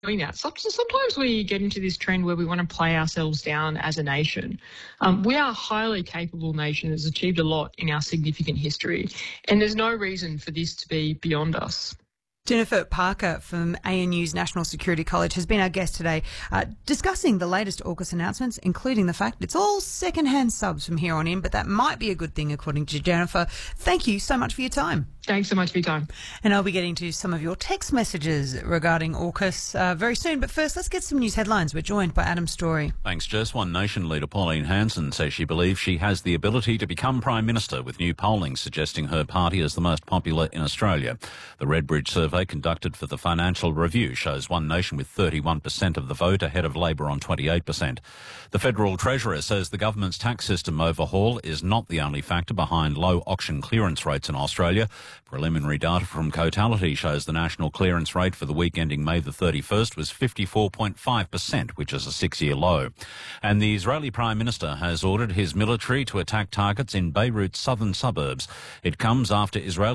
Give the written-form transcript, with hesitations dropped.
doing that. Sometimes we get into this trend where we want to play ourselves down as a nation. We are a highly capable nation that has achieved a lot in our significant history, and there's no reason for this to be beyond us. Jennifer Parker from ANU's National Security College has been our guest today, discussing the latest AUKUS announcements, including the fact it's all second-hand subs from here on in, but that might be a good thing, according to Jennifer. Thank you so much for your time. Thanks so much for your time. And I'll be getting to some of your text messages regarding AUKUS very soon. But first, let's get some news headlines. We're joined by Adam Story. Thanks, Jess. One Nation leader Pauline Hanson says she believes she has the ability to become Prime Minister, with new polling suggesting her party is the most popular in Australia. The Redbridge survey conducted for the Financial Review shows One Nation with 31% of the vote, ahead of Labor on 28%. The Federal Treasurer says the government's tax system overhaul is not the only factor behind low auction clearance rates in Australia. Preliminary data from Cotality shows the national clearance rate for the week ending May the 31st was 54.5%, which is a 6-year low. And the Israeli Prime Minister has ordered his military to attack targets in Beirut's southern suburbs. It comes after Israeli